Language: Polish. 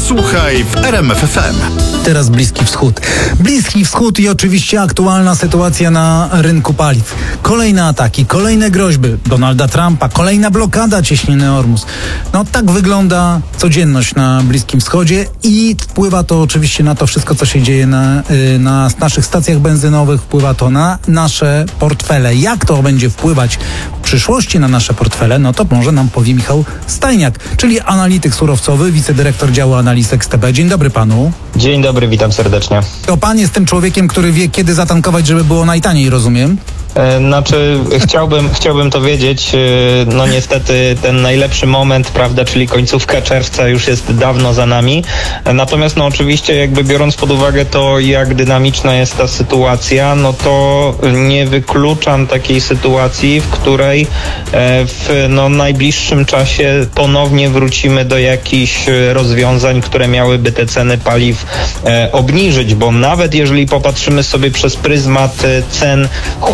Słuchaj w RMF FM. Teraz Bliski Wschód. Bliski Wschód i oczywiście aktualna sytuacja na rynku paliw. Kolejne ataki, kolejne groźby Donalda Trumpa, kolejna blokada cieśniny Ormus. No tak wygląda codzienność na Bliskim Wschodzie i wpływa to oczywiście na to wszystko, co się dzieje na naszych stacjach benzynowych, wpływa to na nasze portfele. Jak to będzie wpływać w przyszłości na nasze portfele, no to może nam powie Michał Stajniak, czyli analityk surowcowy, wicedyrektor działu analiz XTB. Dzień dobry panu. Dzień dobry, witam serdecznie. To pan jest tym człowiekiem, który wie, kiedy zatankować, żeby było najtaniej, rozumiem? Znaczy, chciałbym to wiedzieć. No niestety ten najlepszy moment, prawda, czyli końcówka czerwca już jest dawno za nami. Natomiast no oczywiście jakby biorąc pod uwagę to, jak dynamiczna jest ta sytuacja, no to nie wykluczam takiej sytuacji, w której w najbliższym czasie ponownie wrócimy do jakichś rozwiązań, które miałyby te ceny paliw obniżyć, bo nawet jeżeli popatrzymy sobie przez pryzmat cen